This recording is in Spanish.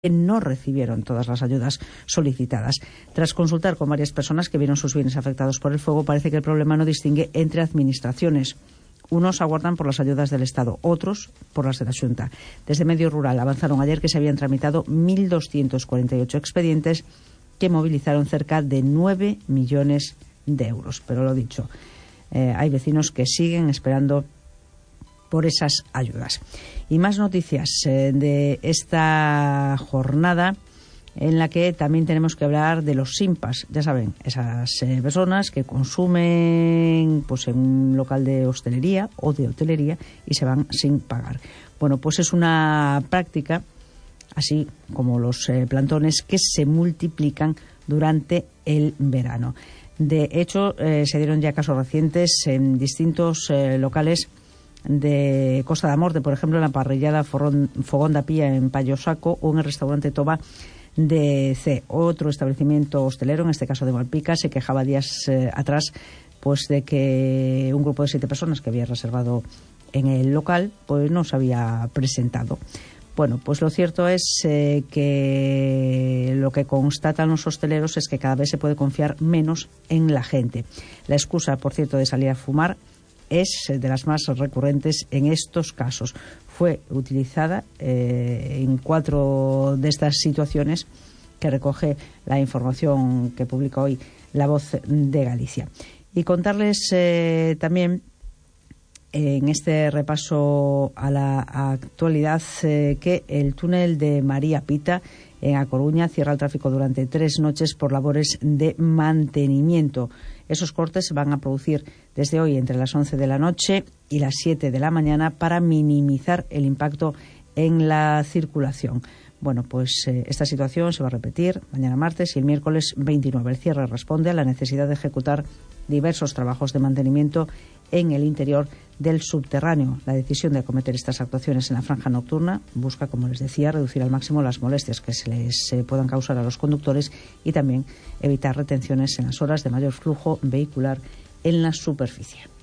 no recibieron todas las ayudas solicitadas. Tras consultar con varias personas que vieron sus bienes afectados por el fuego, parece que el problema no distingue entre administraciones. Unos aguardan por las ayudas del Estado, otros por las de la Xunta. Desde Medio Rural avanzaron ayer que se habían tramitado 1.248 expedientes que movilizaron cerca de 9 millones de euros. Pero lo dicho, hay vecinos que siguen esperando por esas ayudas. Y más noticias de esta jornada, en la que también tenemos que hablar de los SIMPAs. Ya saben, esas personas que consumen pues en un local de hostelería o de hotelería y se van sin pagar. Bueno, pues es una práctica, así como los plantones, que se multiplican durante el verano. De hecho, se dieron ya casos recientes en distintos locales de Costa da Morte, por ejemplo, en la parrillada Fogón da Pía en Payo Saco, o en el restaurante Toba de C. Otro establecimiento hostelero, en este caso de Malpica, se quejaba días atrás pues de que un grupo de 7 personas que había reservado en el local pues no se había presentado. Bueno, pues lo cierto es que lo que constatan los hosteleros es que cada vez se puede confiar menos en la gente. La excusa, por cierto, de salir a fumar es de las más recurrentes en estos casos. Fue utilizada en 4 de estas situaciones que recoge la información que publica hoy La Voz de Galicia. Y contarles también, en este repaso a la actualidad, que el túnel de María Pita en A Coruña cierra el tráfico durante 3 noches por labores de mantenimiento. Esos cortes se van a producir desde hoy entre las 11 de la noche y las 7 de la mañana para minimizar el impacto en la circulación. Bueno, pues esta situación se va a repetir mañana martes y el miércoles 29. El cierre responde a la necesidad de ejecutar diversos trabajos de mantenimiento en el interior del subterráneo. La decisión de acometer estas actuaciones en la franja nocturna busca, como les decía, reducir al máximo las molestias que se les puedan causar a los conductores y también evitar retenciones en las horas de mayor flujo vehicular en la superficie.